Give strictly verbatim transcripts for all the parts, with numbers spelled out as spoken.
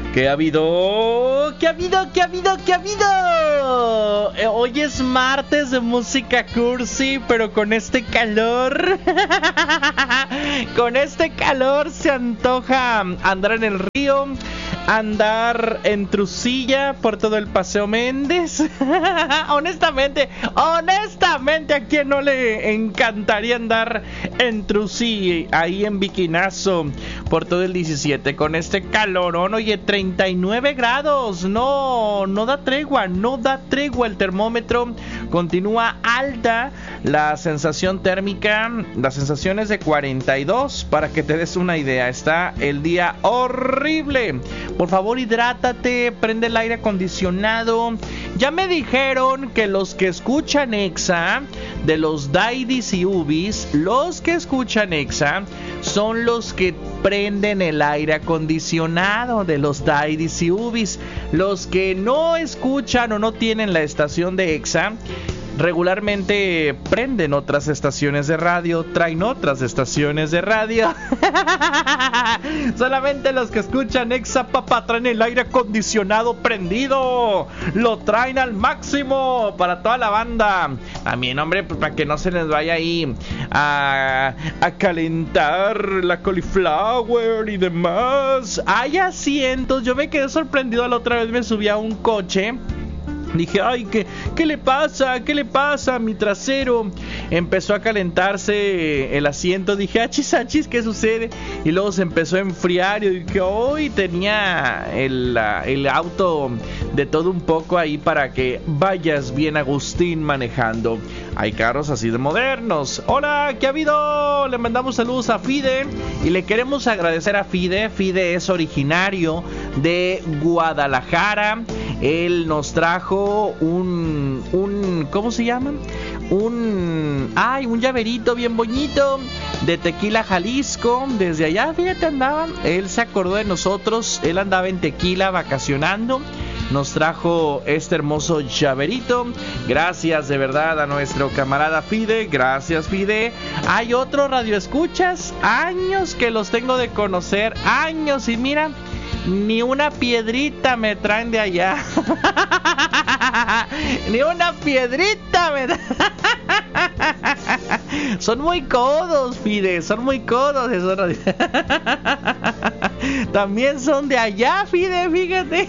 ¿Qué ha habido? ¿Qué ha habido? ¿Qué ha habido? ¿Qué ha habido? Eh, hoy es martes de música cursi, pero con este calor, con este calor se antoja andar en el río, andar en trucilla por todo el Paseo Méndez. honestamente, honestamente, ¿a quién no le encantaría andar en trucilla ahí en Biquinazo por todo el diecisiete con este calorón? Oye, treinta y nueve grados, no, no da tregua, no da tregua el termómetro, continúa alta la sensación térmica, la sensación es de cuarenta y dos, para que te des una idea, está el día horrible. Por favor, hidrátate, prende el aire acondicionado. Ya me dijeron que los que escuchan Exa, de los Daidis y Ubis, los que escuchan Exa son los que prenden el aire acondicionado, de los Daidis y Ubis. Los que no escuchan o no tienen la estación de Exa, regularmente prenden otras estaciones de radio, traen otras estaciones de radio. Solamente los que escuchan Exa, papá, traen el aire acondicionado prendido, lo traen al máximo para toda la banda. También, hombre, pues para que no se les vaya ahí a, a calentar la cauliflower y demás. Hay asientos, yo me quedé sorprendido la otra vez, me subí a un coche. Dije, ay, ¿qué, ¿qué le pasa? ¿Qué le pasa a mi trasero? Empezó a calentarse el asiento. Dije, achis, achis, ¿qué sucede? Y luego se empezó a enfriar. Y dije, hoy tenía el, el auto de todo un poco ahí para que vayas bien, Agustín, manejando. Hay carros así de modernos. Hola, ¿qué ha habido? Le mandamos saludos a Fide y le queremos agradecer a Fide. Fide es originario de Guadalajara. Él nos trajo un, un, ¿cómo se llama? Un, ay, un llaverito bien bonito de Tequila, Jalisco. Desde allá, fíjate, andaba. Él se acordó de nosotros. Él andaba en Tequila vacacionando. Nos trajo este hermoso llaverito. Gracias de verdad a nuestro camarada Fide. Gracias, Fide. Hay otro radioescuchas. Años que los tengo de conocer. Años, y mira, ni una piedrita me traen de allá. Ni una piedrita me traen. Son muy codos, Fide. Son muy codos esos. También son de allá, Fide, fíjate.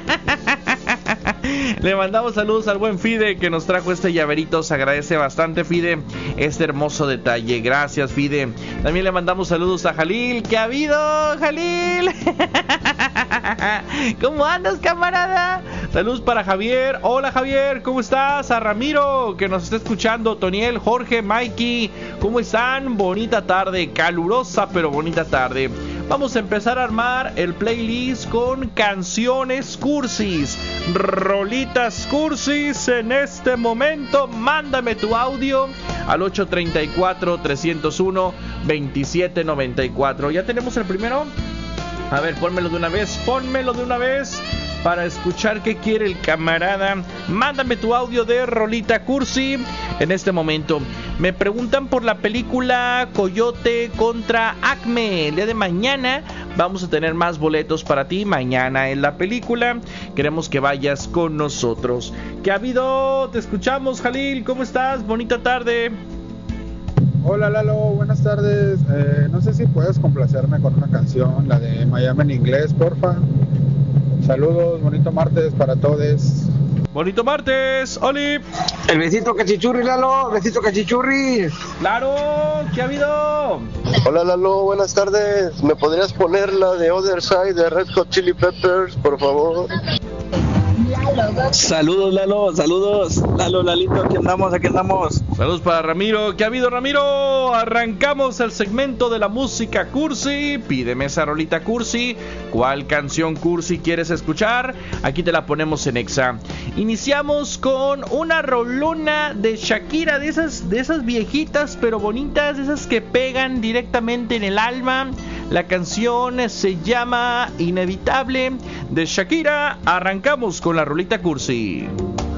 Le mandamos saludos al buen Fide que nos trajo este llaverito. Se agradece bastante, Fide, este hermoso detalle. Gracias, Fide. También le mandamos saludos a Jalil. ¿Qué ha habido, Jalil? ¿Cómo andas, camarada? Saludos para Javier. Hola, Javier, ¿cómo estás? A Ramiro, que nos está escuchando. Toniel, Jorge, Mikey, ¿cómo están? Bonita tarde, calurosa pero bonita tarde. Vamos a empezar a armar el playlist con canciones cursis, rolitas cursis. En este momento, mándame tu audio al ocho tres cuatro, tres cero uno, dos siete nueve cuatro. ¿Ya tenemos el primero? A ver, pónmelo de una vez, pónmelo de una vez para escuchar qué quiere el camarada. Mándame tu audio de rolita cursi en este momento. Me preguntan por la película Coyote contra Acme. El día de mañana vamos a tener más boletos para ti. Mañana en la película. Queremos que vayas con nosotros. ¿Qué ha habido? Te escuchamos, Jalil. ¿Cómo estás? Bonita tarde. Hola, Lalo. Buenas tardes. Eh, no sé si puedes complacerme con una canción, la de Miami en inglés, porfa. Saludos, bonito martes para todos. Bonito martes, Oli. El besito cachichurri, Lalo, el besito cachichurri. Claro, ¿qué ha habido? Hola, Lalo, buenas tardes. ¿Me podrías poner la de Other Side de Red Hot Chili Peppers, por favor? Saludos, Lalo, saludos. Lalo, Lalito, aquí andamos, aquí andamos. Saludos para Ramiro. ¿Qué ha habido, Ramiro? Arrancamos el segmento de la música cursi. Pídeme esa rolita cursi. ¿Cuál canción cursi quieres escuchar? Aquí te la ponemos en Exa. Iniciamos con una rolona de Shakira, de esas, de esas viejitas pero bonitas, de esas que pegan directamente en el alma. La canción se llama Inevitable de Shakira. Arrancamos con la rolita cursi.